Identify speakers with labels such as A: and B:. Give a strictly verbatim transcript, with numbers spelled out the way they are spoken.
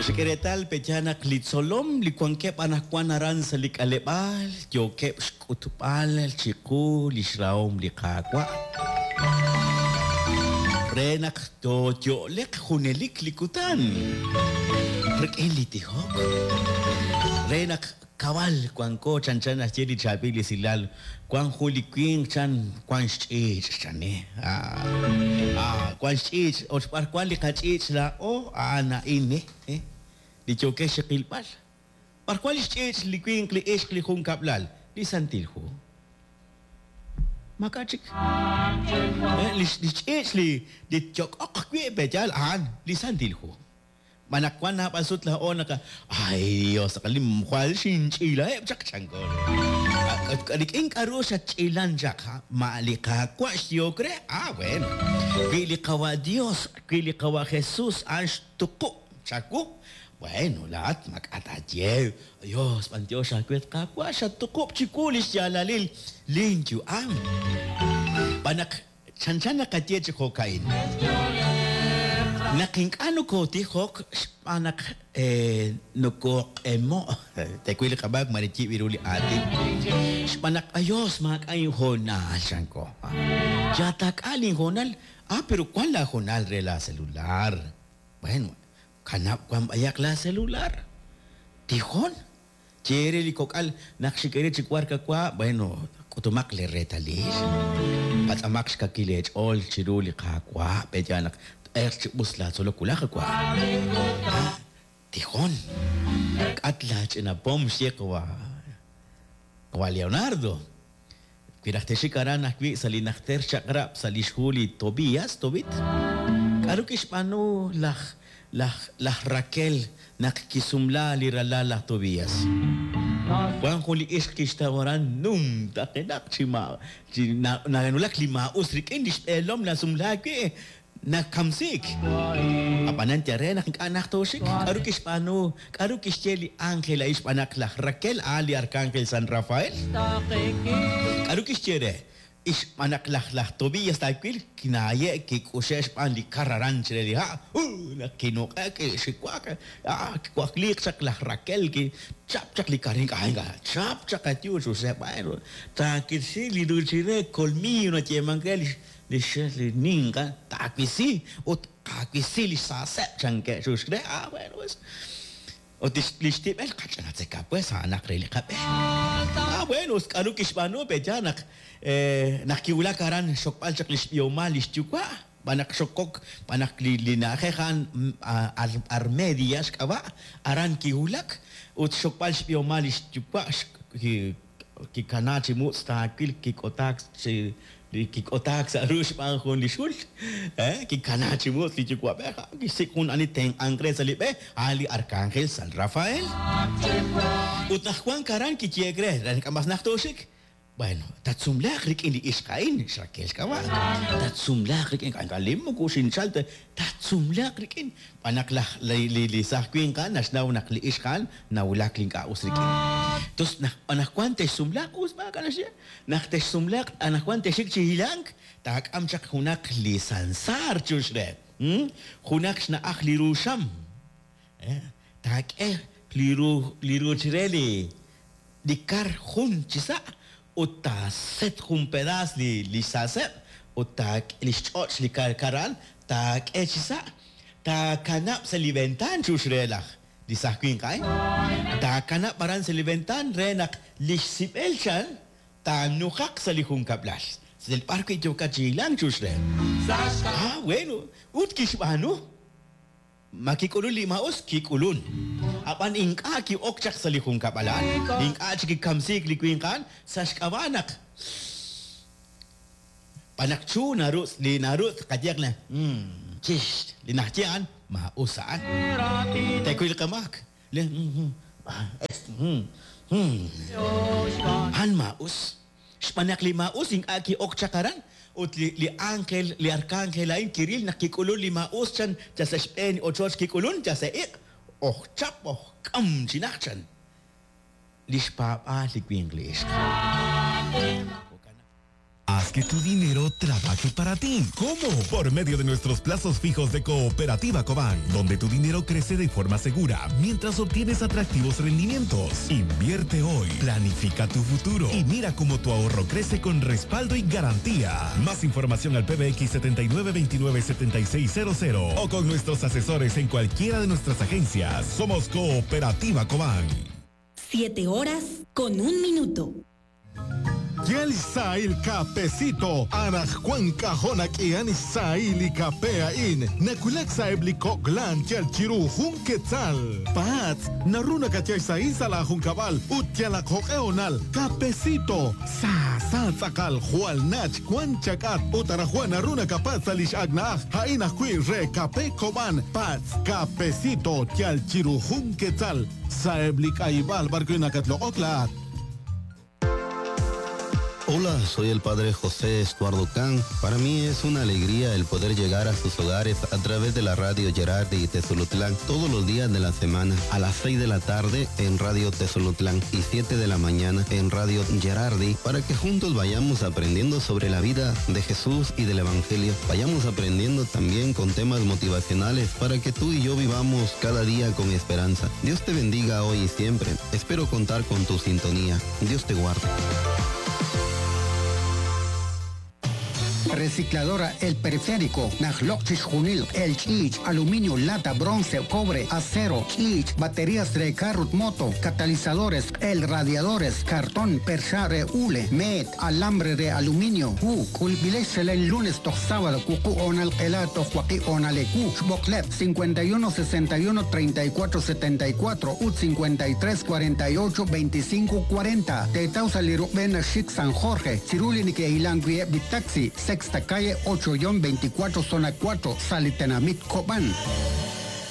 A: Sekretal pejanak litsolom likuangkep anak kuanaran selik alebal jokep skutupal ciku lisraum likakwa renak dojo lek hunelik likutan rek elitihok renak kawal kuangko chan-chan jadi capi silal kuang hulikwing chan kuang chich chane ah ah kuang chich os par kuang likachich la o ana ini eh di choke shakil pas par kuang chich likwing kli ish kli khung kaplal di santil ho makachik eh li chich li di chok ok kwi bejal an di santil ho manakwan na pasut la o naka ay Dios kalim kwal shin chila eh chak changol kadik ing karo sa chilan jak ha malika kwa siokre ah bueno kili kawa Dios kili kawa Jesus as tuko chaku bueno lahat makataje Dios pantiyos sa kwet ka kwa sa tuko chikulis jalalil linju am panak chanchana katye kokain naking ano ko tihok anak eh nuko emo te kuili kabag marichi wiruli ati panak ayos mak ay honal sangko jatak aling honal ah pero kwan la honal rela celular bueno kanap kwan ayak la celular tihon chere li kokal naksikere chikwar ka kwa bueno kutumak le retalis at amax ka kilej all chiruli ka kwa pejanak erch busla solo kula kwa tihon atlach na bom siekwa kwa Leonardo kirachte shikaran akwi salinakter chakrap salishuli Tobias Tobit karukish pano lah lah lah Raquel nakikisumla liralala Tobias Wan kuli iskish tawaran num takinak chima na nanulak lima usrik indish elom la sumlaki nakamsik apanan tiare nak anak tosik karukis pano karukis cheli Angela is panak lah Raquel ali Arcángel San Rafael karukis chere is panak lah lah Tobias takwil kinaye ki kushes pan li kararan cheli ha uh nakino ka ke sikwaka ah kwaklik sak lah Raquel ki chap chak li karing kainga chap chak atiu su se paero ta kisi li du chire colmio na chemangel Lishe ninga takwisi o takwisi li sasa chanke suskre ah bueno pues o dis listi bel kachana tseka pues anak rele kape ah bueno skaru kishbano pejanak eh nakiula karan shokpal chaklis yoma listukwa banak shokok banak linakehan armedias kawa aran kiulak o shokpal yoma listukwa ki ki kanachi mustakil ki kotak si kik otak sa rush pang kon lisul eh ki kanachi mo ti kwa be ki sikun ani teng angre sa libe ali Arcángel San Rafael utah kwan karan ki chegre dan kamas naktosik bueno tatsumlak rik in di iskain Raquel kawa tatsumlak rik in kan kalim mo ko sinsalte tatsumlak rik in panaklah li li li sa kwin kan nasnaw nakli iskan nawlak ling ka usrikin tos na anak kwante sumlak us ba kana siya nakte sumlak anak kwante sik hilang tak am chak hunak li sansar chusre hm hunak na akhli rusham eh tak eh liru liru chireli dikar hun chisa uta set hun pedas li li saset utak li choch li kar karan tak eh chisa ta kanap sa libentan chusrelak di sakwin kai ta kanap paran sa libentan renak lisip elchan ta nukak sa lihung kaplas sa del parque joka chilang chusre ah bueno ut kishbano makikulun limaos kikulun apan ingka ki okchak sa lihung kapalan ingka chiki kamsik likwin kan sa shkawanak panakchu narut li narut kajak na hmm Cish, linahtian mausaan. Tekwil kamak. Le hmm hmm hmm. Han maus. Spanak li maus ing aki ok chakaran ut li, li Angel li Arcángel lain Kiril nakikulun li maus chan jasa Spain o George kikulun jasa ik. Oh chap oh kam chinakchan. Lish papa li English.
B: que tu dinero trabaje para ti. ¿Cómo? Por medio de nuestros plazos fijos de Cooperativa Cobán, donde tu dinero crece de forma segura mientras obtienes atractivos rendimientos. Invierte hoy, planifica tu futuro y mira cómo tu ahorro crece con respaldo y garantía. Más información al P B X setenta y nueve veintinueve setenta y seis cero cero o con nuestros asesores en cualquiera de nuestras agencias. Somos Cooperativa Cobán.
C: Siete horas con un minuto.
D: Yalisail Capecito, Anajuan Cajonak y Anisail y Capeain, Nakulaksa Ebliko Glan, Chalchiru, Junquetzal, Pats, Naruna Cachaisain Sala Juncabal, Utiala Coqueonal, Capecito, Sa, Sa, Sacal, Juan Nach, Juan Chacat, Utarajuana Runa Capazalish Agnach, Haina Queen Re, Cape Coban, Pats, Capecito, Chalchiru, Junquetzal, Saeblik Aibal, Barquinacatlo Oclat.
E: Hola, soy el padre José Estuardo Can. Para mí es una alegría el poder llegar a sus hogares a través de la radio Gerardi y Tezolutlán todos los días de la semana, a las seis de la tarde en Radio Tezolutlán y siete de la mañana en Radio Gerardi, para que juntos vayamos aprendiendo sobre la vida de Jesús y del Evangelio. Vayamos aprendiendo también con temas motivacionales para que tú y yo vivamos cada día con esperanza. Dios te bendiga hoy y siempre. Espero contar con tu sintonía. Dios te guarde.
F: Recicladora El Periférico, Najlokchich Junil, El Chich, aluminio, lata, bronce, cobre, acero, Chich, baterías de carro, moto, catalizadores, El Radiadores, cartón, perchare, hule, met, alambre de aluminio, u, culbilesel el lunes, to sábado, cucu onal elato, juaqui onalecu, Boclep, cincuenta y uno sesenta y uno treinta y cuatro setenta y cuatro, U cincuenta y tres cuarenta y ocho veinticinco cuarenta, Tetausa Liruben Chic San Jorge, Cirulinike Ilanguie Bitaxi, Sexta calle ocho veinticuatro, zona cuatro, Salitenamit, Cobán.